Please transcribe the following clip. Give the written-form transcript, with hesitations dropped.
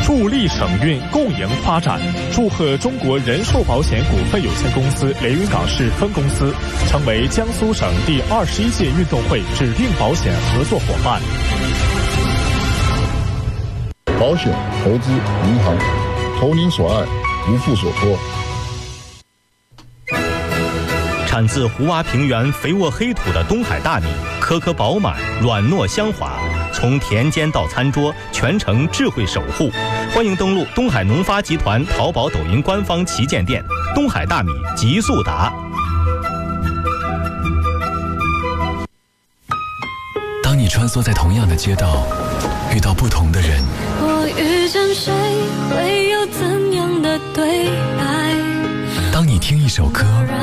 助力省运共赢发展。祝贺中国人寿保险股份有限公司连云港市分公司成为江苏省第21届运动会指定保险合作伙伴。 保险、投资、银行，投您所爱，无负所托。 产自胡洼平原肥沃黑土的东海大米，颗颗饱满，软糯香滑，从田间到餐桌，全程智慧守护。欢迎登录东海农发集团淘宝、抖音官方旗舰店“东海大米极速达”。 当你穿梭在同样的街道，遇到不同的人， 我遇见谁会有怎样的对白？ 当你听一首歌，